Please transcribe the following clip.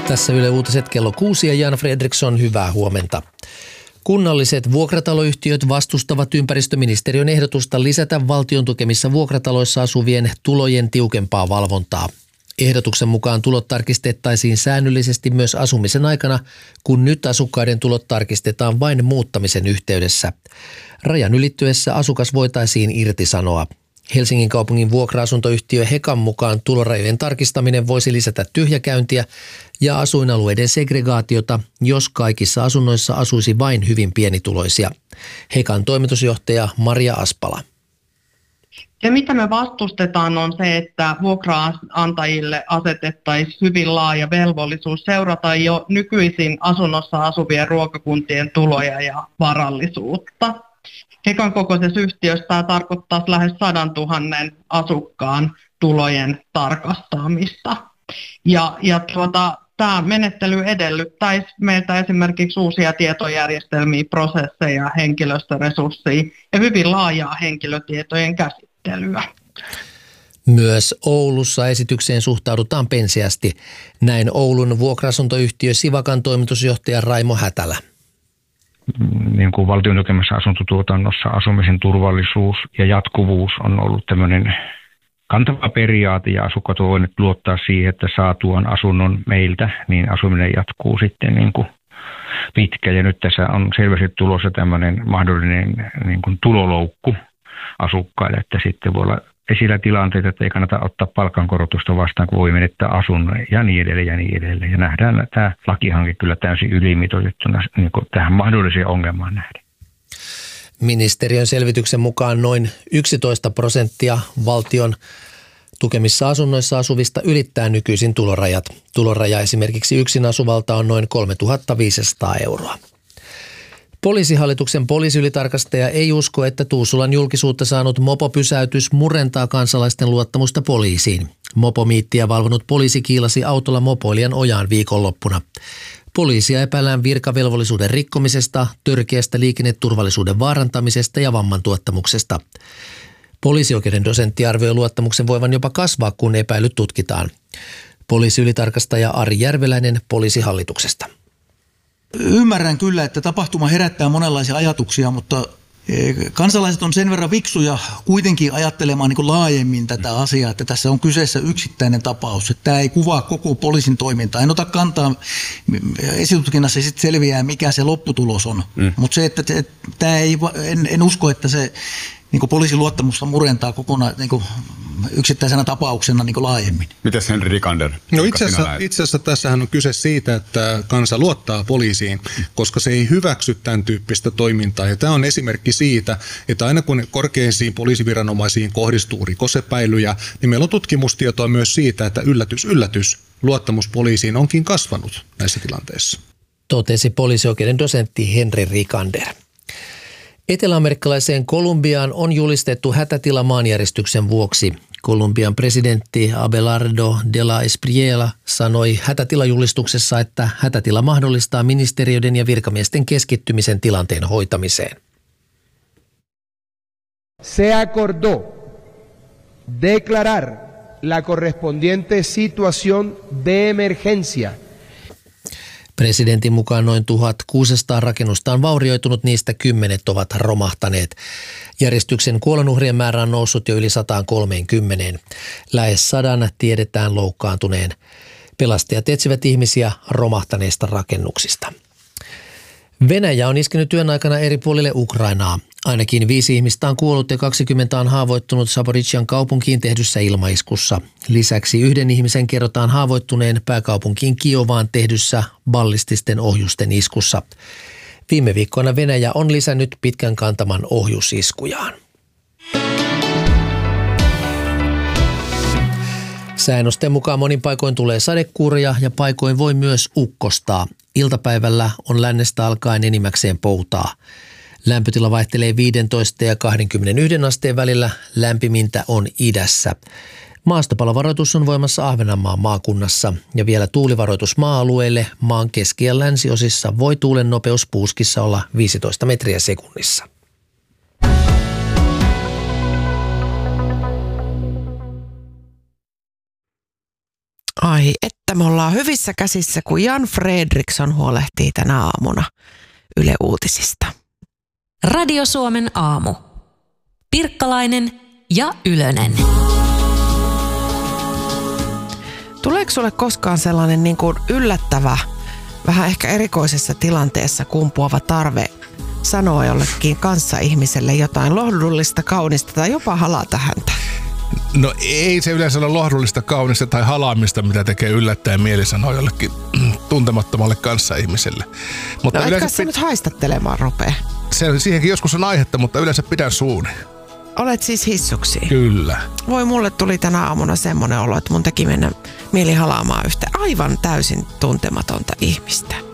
Tässä Yle Uutiset kello 6 ja Jan Fredriksson, hyvää huomenta. Kunnalliset vuokrataloyhtiöt vastustavat ympäristöministeriön ehdotusta lisätä valtion tukemissa vuokrataloissa asuvien tulojen tiukempaa valvontaa. Ehdotuksen mukaan tulot tarkistettaisiin säännöllisesti myös asumisen aikana, kun nyt asukkaiden tulot tarkistetaan vain muuttamisen yhteydessä. Rajan ylittyessä asukas voitaisiin irtisanoa. Helsingin kaupungin vuokra-asuntoyhtiö Hekan mukaan tulorajojen tarkistaminen voisi lisätä tyhjäkäyntiä ja asuinalueiden segregaatiota, jos kaikissa asunnoissa asuisi vain hyvin pienituloisia. Hekan toimitusjohtaja Maria Aspala. Se, mitä me vastustetaan, on se, että vuokraantajille asetettaisiin hyvin laaja velvollisuus seurata jo nykyisin asunnossa asuvien ruokakuntien tuloja ja varallisuutta. Hekan kokoisessa yhtiössä tämä tarkoittaa lähes 100 000 asukkaan tulojen tarkastamista. Tämä menettely edellyttäisi meiltä esimerkiksi uusia tietojärjestelmiä, prosesseja, henkilöstöresursseja ja hyvin laajaa henkilötietojen käsittelyä. Myös Oulussa esitykseen suhtaudutaan penseästi. Näin Oulun vuokra-asuntoyhtiö Sivakan toimitusjohtaja Raimo Hätälä. Niin kuin valtion tukemassa asuntotuotannossa asumisen turvallisuus ja jatkuvuus on ollut tämmöinen kantava periaate ja asukkaat ovat voineet luottaa siihen, että saatuaan asunnon meiltä, niin asuminen jatkuu sitten niin kuin pitkään. Ja nyt tässä on selvästi tulossa tämmöinen mahdollinen niin kuin tuloloukku asukkaille, että sitten voi olla esillä tilanteita, että ei kannata ottaa palkankorotusta vastaan, kun voi menettää asunnon ja niin edelleen ja niin edelleen. Ja nähdään tämä lakihanke kyllä täysin ylimitoitettuna niin kuin tähän mahdolliseen ongelmaan nähden. Ministeriön selvityksen mukaan noin 11% valtion tukemissa asunnoissa asuvista ylittää nykyisin tulorajat. Tuloraja esimerkiksi yksin asuvalta on noin 3 500 euroa. Poliisihallituksen poliisiylitarkastaja ei usko, että Tuusulan julkisuutta saanut mopopysäytys murentaa kansalaisten luottamusta poliisiin. Mopomiittiä valvonut poliisi kiilasi autolla mopoilijan ojaan viikonloppuna. Poliisia epäillään virkavelvollisuuden rikkomisesta, törkeästä liikenneturvallisuuden vaarantamisesta ja vammantuottamuksesta. Poliisioikeuden dosentti arvioi luottamuksen voivan jopa kasvaa, kun epäilyt tutkitaan. Poliisiylitarkastaja Ari Järveläinen Poliisihallituksesta. Ymmärrän kyllä, että tapahtuma herättää monenlaisia ajatuksia, mutta kansalaiset on sen verran viksuja kuitenkin ajattelemaan niin kuin laajemmin tätä asiaa, että tässä on kyseessä yksittäinen tapaus. Että tämä ei kuvaa koko poliisin toimintaa. En ota kantaa, esitutkinnassa sitten selviää, mikä se lopputulos on. Mutta se, että tämä ei, en usko, että se niin kuin poliisin luottamusta murentaa kokonaan niin kuin yksittäisenä tapauksena niin kuin laajemmin. Mitäs Henri Rikander? No itse asiassa tässähän on kyse siitä, että kansa luottaa poliisiin, koska se ei hyväksy tämän tyyppistä toimintaa. Ja tämä on esimerkki siitä, että aina kun korkeisiin poliisiviranomaisiin kohdistuu rikosepäilyjä, niin meillä on tutkimustietoa myös siitä, että yllätys, luottamus poliisiin onkin kasvanut näissä tilanteissa. Totesi poliisioikeuden dosentti Henri Rikander. Eteläamerikkalaiseen Kolumbiaan on julistettu hätätila maanjäristyksen vuoksi. Kolumbian presidentti Abelardo de la Espriella sanoi hätätilajulistuksessa, että hätätila mahdollistaa ministeriöiden ja virkamiesten keskittymisen tilanteen hoitamiseen. Se acordó declarar la correspondiente situación de emergencia. Presidentin mukaan noin 1600 rakennusta on vaurioitunut, niistä 10 ovat romahtaneet. Järjestyksen kuolonuhrien määrä on noussut jo yli 130. Lähes 100 tiedetään loukkaantuneen. Pelastajat etsivät ihmisiä romahtaneista rakennuksista. Venäjä on iskenyt yön aikana eri puolille Ukrainaa. Ainakin 5 ihmistä on kuollut ja 20 on haavoittunut Zaporizhian kaupunkiin tehdyssä ilmaiskussa. Lisäksi 1 ihmisen kerrotaan haavoittuneen pääkaupunkiin Kiovaan tehdyssä ballististen ohjusten iskussa. Viime viikkoina Venäjä on lisännyt pitkän kantaman ohjusiskujaan. Säännösten mukaan monin paikoin tulee sadekuuria ja paikoin voi myös ukkostaa. Iltapäivällä on lännestä alkaen enimmäkseen poutaa. Lämpötila vaihtelee 15 ja 21 asteen välillä, lämpimintä on idässä. Maastopalovaroitus on voimassa Ahvenanmaan maakunnassa ja vielä tuulivaroitus maa-alueelle. Maan keski- ja länsiosissa voi tuulen nopeus puuskissa olla 15 metriä sekunnissa. Ai et että me ollaan hyvissä käsissä, kun Jan Fredriksson huolehtii tänä aamuna Yle Uutisista. Radio Suomen aamu. Pirkkalainen ja Ylönen. Tuleeko sulle koskaan sellainen niin kuin yllättävä, vähän ehkä erikoisessa tilanteessa kumpuava tarve sanoa jollekin kanssaihmiselle jotain lohdullista, kaunista tai jopa halata häntä? No ei se yleensä ole lohdullista, kaunista tai halaamista, mitä tekee yllättäen mieli sanoa jollekin tuntemattomalle kanssaihmiselle. Mutta no etkä sä nyt haistattelemaan rupea. Siihenkin joskus on aihetta, mutta yleensä pidän suuni. Olet siis hissuksi? Kyllä. Voi, mulle tuli tänä aamuna semmoinen olo, että mun teki mennä mieli halaamaan yhtä aivan täysin tuntematonta ihmistä.